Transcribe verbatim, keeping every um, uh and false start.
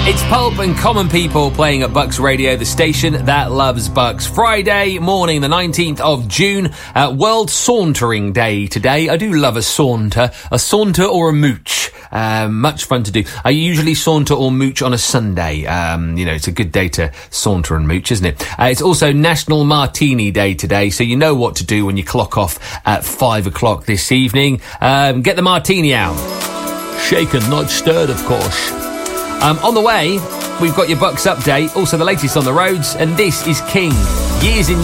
It's Pulp and Common People playing at Bucks Radio, the station that loves Bucks. Friday morning, the nineteenth of June, uh, World Sauntering Day today. I do love a saunter, a saunter or a mooch. Um, much fun to do. I usually saunter or mooch on a Sunday. Um, you know, it's a good day to saunter and mooch, isn't it? Uh, it's also National Martini Day today, so you know what to do when you clock off at five o'clock this evening. Um, get the martini out. Shaken, not stirred, of course. Um, on the way, we've got your Bucks update, also the latest on the roads, and this is King. Years in